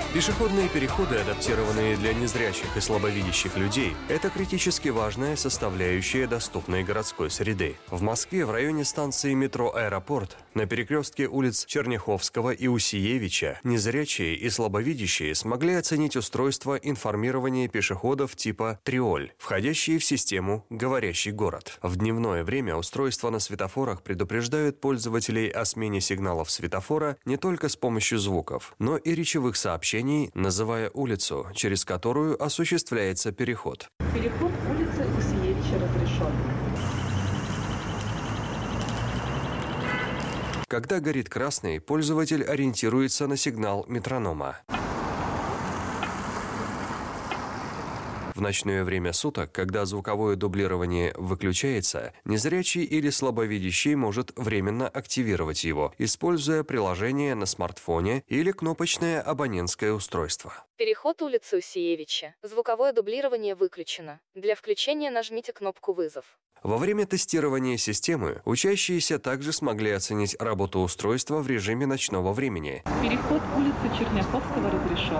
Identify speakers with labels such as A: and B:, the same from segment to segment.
A: Пешеходные переходы, адаптированные для незрячих и слабовидящих людей, это критически важная составляющая доступной городской среды. В Москве в районе станции метро «Аэропорт» на перекрестке улиц Черняховского и Усиевича незрячие и слабовидящие смогли оценить устройство информирования пешеходов типа «Триоль», входящие в систему «Говорящий город». В дневное время устройства на светофорах предупреждают пользователей о смене сигналов светофора не только с помощью звуков, но и речевых сообщений, называя улицу, через которую осуществляется переход.
B: Переход улицы Усиевича разрешен.
A: Когда горит красный, пользователь ориентируется на сигнал метронома. В ночное время суток, когда звуковое дублирование выключается, незрячий или слабовидящий может временно активировать его, используя приложение на смартфоне или кнопочное абонентское устройство.
C: Переход улицы Усиевича. Звуковое дублирование выключено. Для включения нажмите кнопку «Вызов».
A: Во время тестирования системы учащиеся также смогли оценить работу устройства в режиме ночного времени.
B: Переход улицы Черняховского разрешен.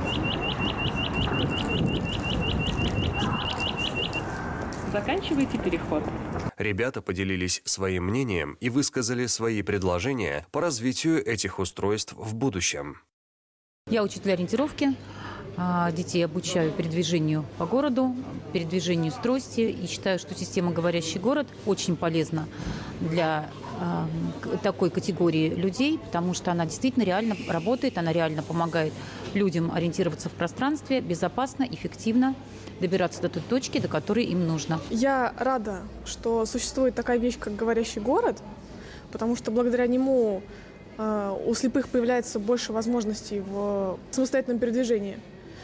B: Заканчивайте переход.
A: Ребята поделились своим мнением и высказали свои предложения по развитию этих устройств в будущем.
D: Я учитель ориентировки. Детей обучаю передвижению по городу, передвижению с трости. И считаю, что система «Говорящий город» очень полезна для такой категории людей, потому что она действительно реально работает, она реально помогает людям ориентироваться в пространстве безопасно, эффективно, добираться до той точки, до которой им нужно.
E: Я рада, что существует такая вещь, как «Говорящий город», потому что благодаря нему у слепых появляется больше возможностей в самостоятельном передвижении.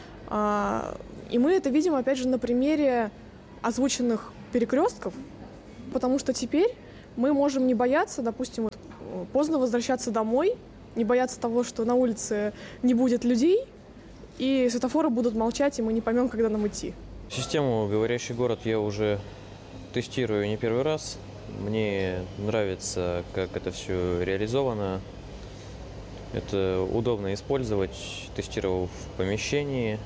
E: И мы это видим, опять же, на примере озвученных перекрестков, потому что теперь мы можем не бояться, допустим, поздно возвращаться домой, не бояться того, что на улице не будет людей, и светофоры будут молчать, и мы не поймем, когда нам идти.
F: Систему «Говорящий город» я уже тестирую не первый раз. Мне нравится, как это все реализовано. Это удобно использовать. Тестировал в помещении,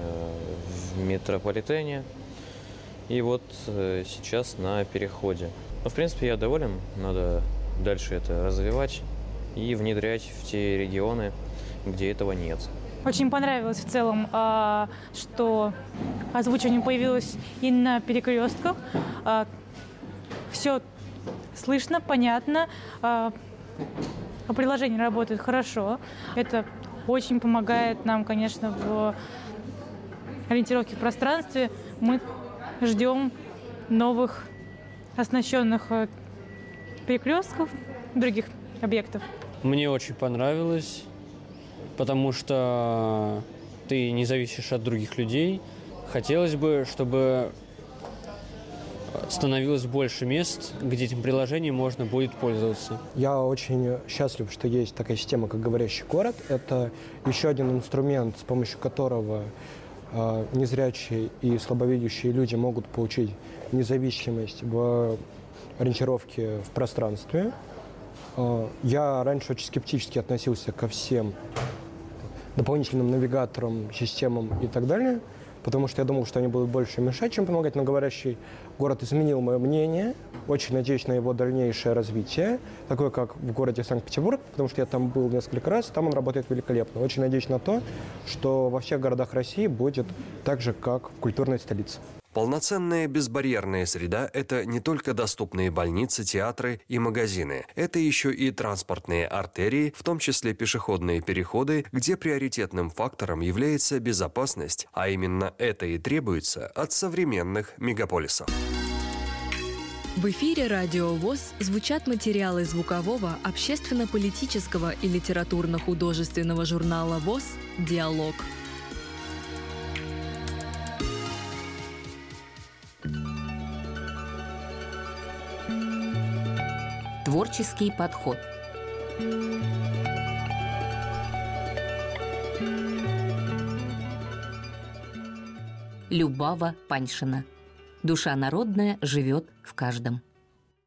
F: в метрополитене. И вот сейчас на переходе. Но, в принципе, я доволен. Надо дальше это развивать и внедрять в те регионы, где этого нет.
G: Очень понравилось в целом, что озвучивание появилось и на перекрестках. Все слышно, понятно. Приложение работает хорошо. Это очень помогает нам, конечно, в ориентировке в пространстве. Мы ждем новых оснащенных перекрестков, других объектов.
H: Мне очень понравилось, потому что ты не зависишь от других людей. Хотелось бы, чтобы становилось больше мест, где этим приложением можно будет пользоваться.
I: Я очень счастлив, что есть такая система, как «Говорящий город». Это еще один инструмент, с помощью которого незрячие и слабовидящие люди могут получить независимость в ориентировке в пространстве. Я раньше очень скептически относился ко всем дополнительным навигаторам, системам и так далее, потому что я думал, что они будут больше мешать, чем помогать. Но «Говорящий город» изменил мое мнение. Очень надеюсь на его дальнейшее развитие, такое как в городе Санкт-Петербург, потому что я там был несколько раз, там он работает великолепно. Очень надеюсь на то, что во всех городах России будет так же, как в культурной столице.
A: Полноценная безбарьерная среда – это не только доступные больницы, театры и магазины. Это еще и транспортные артерии, в том числе пешеходные переходы, где приоритетным фактором является безопасность, а именно это и требуется от современных мегаполисов.
J: В эфире «Радио ВОС» звучат материалы звукового, общественно-политического и литературно-художественного журнала ВОС «Диалог».
K: Творческий подход. Любава Паньшина. Душа народная живет в каждом.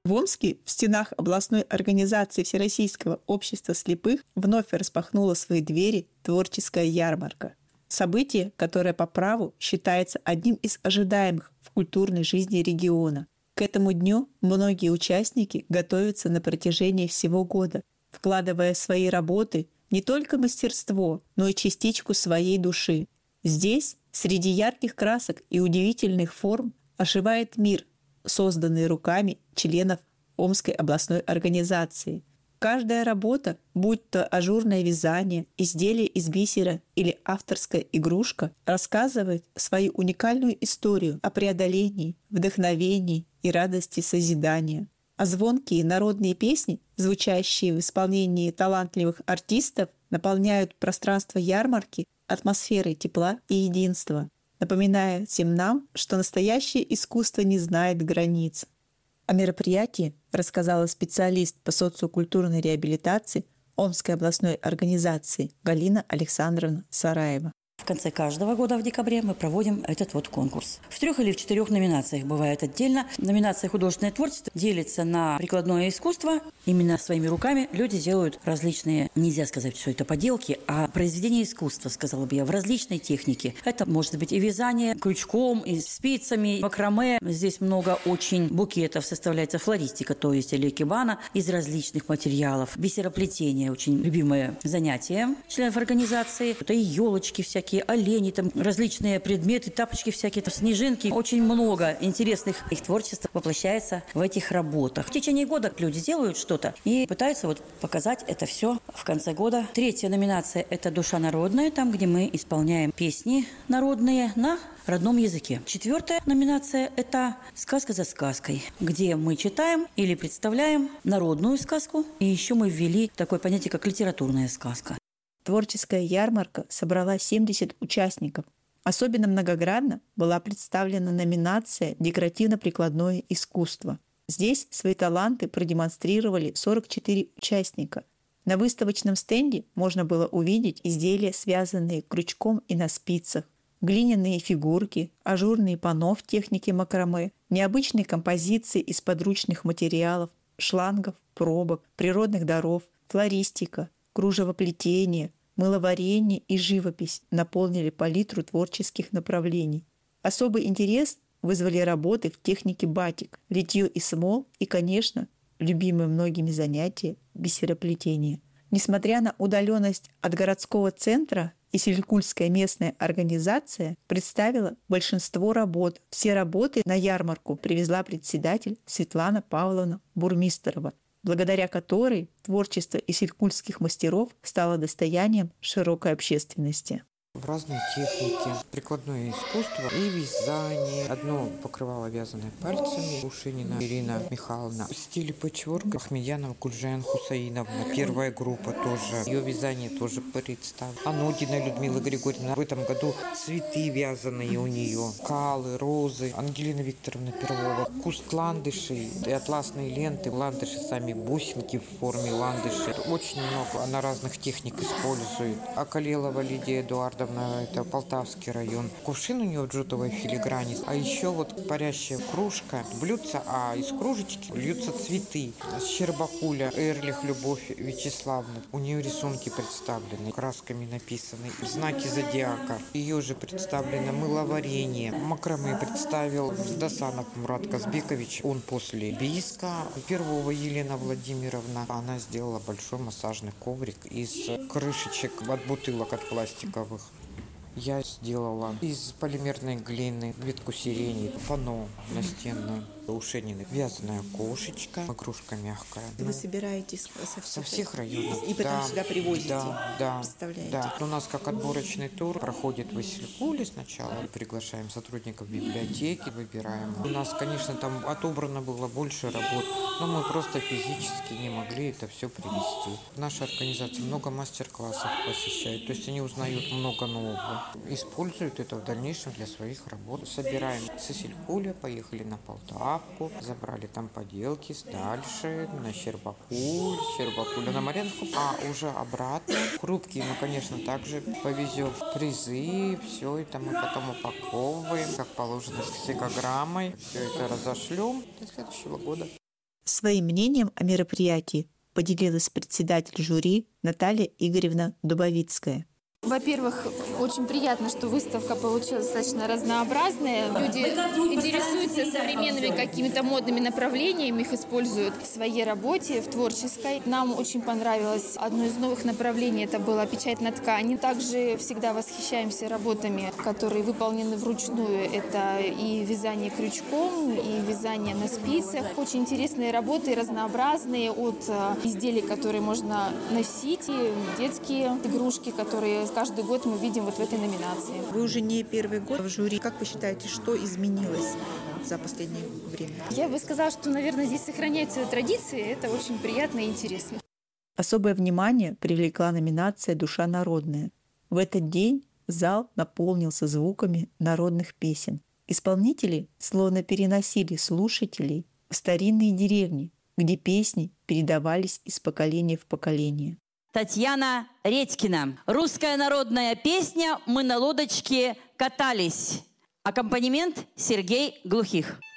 L: В Омске в стенах областной организации Всероссийского общества слепых вновь распахнула свои двери творческая ярмарка. Событие, которое по праву считается одним из ожидаемых в культурной жизни региона. К этому дню многие участники готовятся на протяжении всего года, вкладывая в свои работы не только мастерство, но и частичку своей души. Здесь, среди ярких красок и удивительных форм, оживает мир, созданный руками членов Омской областной организации. Каждая работа, будь то ажурное вязание, изделие из бисера или авторская игрушка, рассказывает свою уникальную историю о преодолении, вдохновении и радости созидания. А звонкие народные песни, звучащие в исполнении талантливых артистов, наполняют пространство ярмарки атмосферой тепла и единства, напоминая всем нам, что настоящее искусство не знает границ. О мероприятии рассказала специалист по социокультурной реабилитации Омской областной организации Галина Александровна Сараева.
M: В конце каждого года в декабре мы проводим этот вот конкурс. В 3 или в 4 номинациях бывает отдельно. Номинация «Художественное творчество» делится на прикладное искусство. Именно своими руками люди делают различные, нельзя сказать, что это поделки, а произведения искусства, сказала бы я, в различной технике. Это может быть и вязание крючком, и спицами, макраме. Здесь много очень букетов, составляется флористика, то есть или экибана из различных материалов. Бисероплетение – очень любимое занятие членов организации. Это и елочки всякие, олени, там различные предметы, тапочки всякие, там снежинки. Очень много интересных их творчеств воплощается в этих работах. В течение года люди делают что-то и пытаются вот показать это все в конце года. 3-я номинация – это «Душа народная», там, где мы исполняем песни народные на родном языке. 4-я номинация – это «Сказка за сказкой», где мы читаем или представляем народную сказку. И еще мы ввели такое понятие, как литературная сказка.
L: Творческая ярмарка собрала 70 участников. Особенно многогранно была представлена номинация «Декоративно-прикладное искусство». Здесь свои таланты продемонстрировали 44 участника. На выставочном стенде можно было увидеть изделия, связанные крючком и на спицах, глиняные фигурки, ажурные панно в технике макраме, необычные композиции из подручных материалов, шлангов, пробок, природных даров, флористика, кружевоплетение, мыловарение и живопись наполнили палитру творческих направлений. Особый интерес вызвали работы в технике батик, литье из смол и, конечно, любимое многими занятие – бисероплетение. Несмотря на удаленность от городского центра, Исилькульская местная организация представила большинство работ. Все работы на ярмарку привезла председатель Светлана Павловна Бурмистерова, благодаря которой творчество исилькульских мастеров стало достоянием широкой общественности.
N: В разной технике, прикладное искусство и вязание. Одно покрывало вязаное пальцами, Ушинина Ирина Михайловна. В стиле пэтчворк Ахмедянова Гульжан Хусаиновна. Первая группа тоже. Ее вязание тоже представлено. Анодина Людмила Григорьевна. В этом году цветы вязаные у нее. Калы, розы. Ангелина Викторовна Перлова. Куст ландышей и атласные ленты. Ландыши сами, бусинки в форме ландышей. Очень много. Она разных техник использует. Акалелова Лидия Эдуардовна. Это Полтавский район. Кувшин у нее в джутовой филиграни. А еще вот парящая кружка, блюдце, а из кружечки льются цветы. Щербакуля, Эрлих Любовь Вячеславовна. У нее рисунки представлены, красками написаны, знаки зодиака. Ее же представлено мыловарение. Макраме представил Досанов Мурат Казбекович. Он после Биска. Первого Елена Владимировна. Она сделала большой массажный коврик из крышечек от бутылок, от пластиковых. Я сделала из полимерной глины ветку сирени, панно настенную, Ушинины, вязаная кошечка, игрушка мягкая.
L: Вы собираетесь
N: со всех районов.
L: И потом сюда привозите?
N: Да.
L: Представляете?
N: Да. У нас как отборочный тур проходит в Исилькуле сначала. Приглашаем сотрудников библиотеки, выбираем. У нас, конечно, там отобрано было больше работ, но мы просто физически не могли это все привести. Наша организация много мастер-классов посещает, то есть они узнают много нового. Используют это в дальнейшем для своих работ. Собираем с Исилькуля, поехали на Полтаву. Забрали там поделки, дальше на Щербакуль, на Марьянку, а уже обратно. Хрупкие мы, конечно, также повезем. Призы, все это мы потом упаковываем, как положено, с ксилограммой. Все это разошлем до следующего года.
L: Своим мнением о мероприятии поделилась председатель жюри Наталья Игоревна Дубовицкая.
O: Во-первых, очень приятно, что выставка получилась достаточно разнообразная. Люди интересуются современными какими-то модными направлениями, их используют в своей работе, в творческой. Нам очень понравилось одно из новых направлений, это была печать на ткани. Также всегда восхищаемся работами, которые выполнены вручную. Это и вязание крючком, и вязание на спицах. Очень интересные работы, разнообразные, от изделий, которые можно носить, и детские игрушки, которые каждый год мы видим вот в этой номинации.
P: Вы уже не первый год в жюри. Как вы считаете, что изменилось за последнее время?
O: Я бы сказала, что, наверное, здесь сохраняются традиции. Это очень приятно и интересно.
L: Особое внимание привлекла номинация «Душа народная». В этот день зал наполнился звуками народных песен. Исполнители словно переносили слушателей в старинные деревни, где песни передавались из поколения в поколение.
Q: Татьяна Редькина. Русская народная песня «Мы на лодочке катались». Аккомпанемент Сергей Глухих.